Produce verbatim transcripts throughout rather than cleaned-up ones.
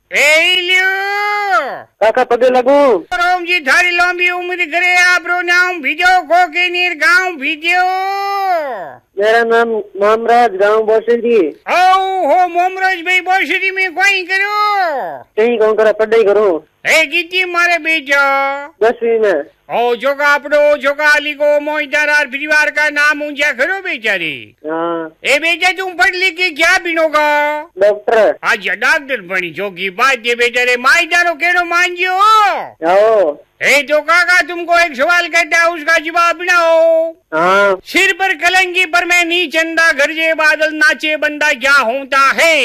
ए लियो काका पगे लगू। राम जी थारी लंबी उम्र करे। आपरो नाम भीजो को के नीर गांव भीजो। मेरा नाम मामराज, गांव बोशेरी। ओ हो मोमराज भाई बोशेरी में कोई करो कहीं गाँव करा पढ़ाई करो। ए कितनी मारे बेटा? दसवीं में। ओ जो का आपरो जो का अली को मोइदार और परिवार का नाम ऊंचा करो बेचारे। हाँ। ए बेटा तुम पढ़ लिख के क्या बिनोगा? डॉक्टर। अच्छा डॉक्टर बनी जो की बात है बेचारे। माइदारो केड़ो मान जियो। आओ। ए तो काका तुमको एक सवाल कहता है उसका जवाब बनाओ। हाँ। सिर पर कलंगी पर मैं नी चंदा गरजे बादल नाचे बंदा क्या होता है?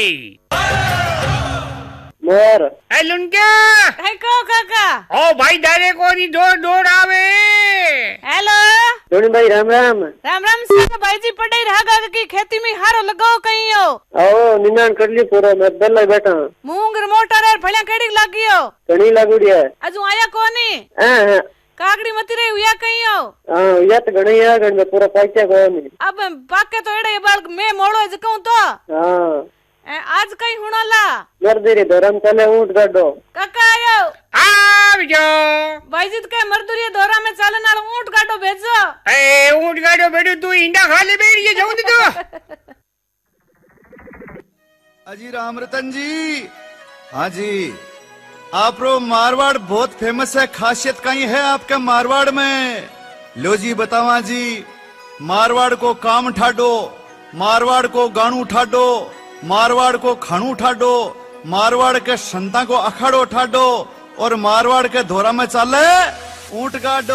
मोर। ए लुनके है को काका। ओ भाई दारे को नी दौड़ दौड़ आवे। हेलो धोनी भाई राम राम। राम राम साहब भाई जी पढ़ाई रहा की खेती में हारो लगाओ कहीं हो। आओ निनान कर ली पूरा, मैं बेला बैठा। मूंगर मोटर है फलिया केड़ी लागी हो? घणी लागूड़ी है। अजू आया कोनी? हाँ। कागड़ी मती रही हुआ कहीं हो? हाँ या तो घणी है, घण में पूरा पाइचा को नहीं। अब पाके तो एड़े बाल मैं मोड़ो जकऊं तो। हाँ। ए, आज कहीं हुणाला मर्देरी धरम चले ऊंट गाडो। काका आयो आवजो। भाई जी के मर्दुरी दौरा में चालन वाला ऊंट गाडो भेजो। ए ऊंट गाडो बेटू तू इंडा खा ले बैठ ये जाऊं तो। अजी राम रतन जी। हाँ जी, आप रो मारवाड़ बहुत फेमस है। खासियत कहीं है आपके मारवाड़ में? लो जी बतावा जी। मारवाड़ को काम ठाडो, मारवाड़ को गाणू ठाडो, मारवाड़ को खाणू ठाडो, मारवाड़ के संता को अखाड़ो ठाडो और मारवाड़ के धोरा में चाले ऊंट गाडो।